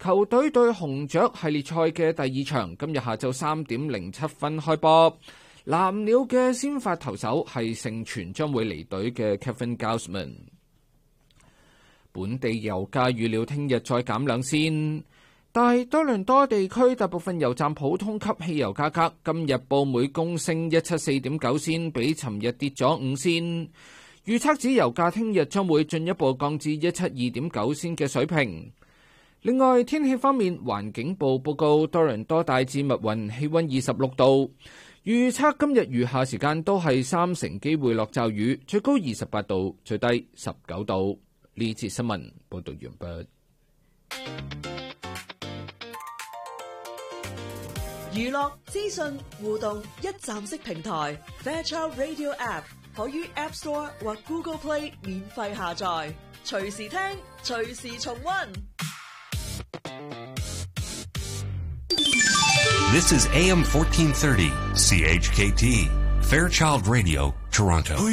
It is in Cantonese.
球隊對紅雀系列賽嘅第二場，今日下晝3點07分開波。藍鳥嘅先發投手係盛傳將會離隊嘅 Kevin Gausman。本地油價預料聽日再減2仙，但係多倫多地區大部分油站普通級汽油價格今日報每公升174.9仙，比尋日跌咗5仙。預測指油價聽日將會進一步降至172.9仙嘅水平。另外，天氣方面，環境部報告多倫多大致密雲，氣溫26度。預測今日餘下時間都係30%機會落驟雨，最高28度，最低19度。呢節新聞報道完畢。 娛樂資訊互動一站式平台 Fairchild Radio App 可於 App Store 或 Google Play 免費下載，隨時聽，隨時重溫。 This is AM 1430 CHKT Fairchild Radio, Toronto.